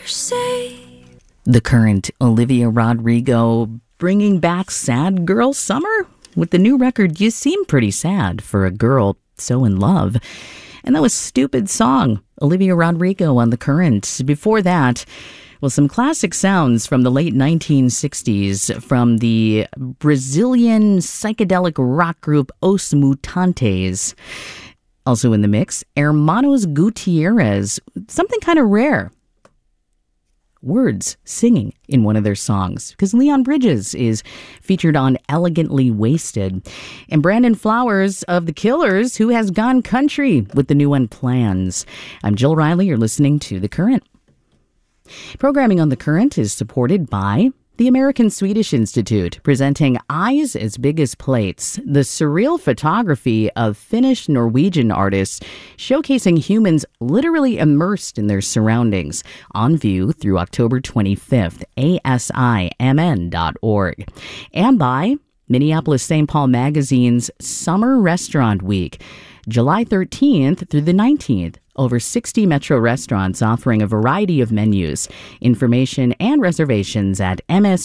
say. The Current, Olivia Rodrigo, bringing back sad girl summer? With the new record, you seem pretty sad for a girl so in love. And that was Stupid Song, Olivia Rodrigo on The Current. Before that, well, some classic sounds from the late 1960s from the Brazilian psychedelic rock group Os Mutantes. Also in the mix, Hermanos Gutierrez, something kind of rare. Words singing in one of their songs, because Leon Bridges is featured on Elegantly Wasted. And Brandon Flowers of The Killers, who has gone country with the new one, Plans. I'm Jill Riley. You're listening to The Current. Programming on The Current is supported by the American Swedish Institute, presenting Eyes as Big as Plates, the surreal photography of Finnish-Norwegian artists showcasing humans literally immersed in their surroundings, on view through October 25th, asimn.org. And by Minneapolis-St. Paul Magazine's Summer Restaurant Week, July 13th through the 19th. Over 60 Metro restaurants offering a variety of menus. Information and reservations at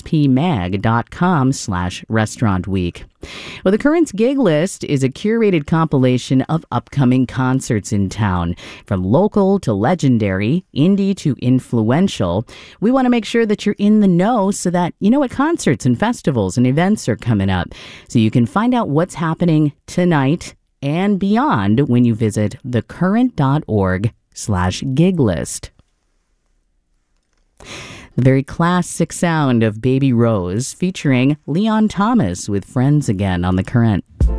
mspmag.com/restaurant week. Well, The Current's gig list is a curated compilation of upcoming concerts in town. From local to legendary, indie to influential, we want to make sure that you're in the know so that you know what concerts and festivals and events are coming up. So you can find out what's happening tonight and beyond when you visit thecurrent.org/gig list. The very classic sound of Baby Rose featuring Leon Thomas with Friends Again on The Current.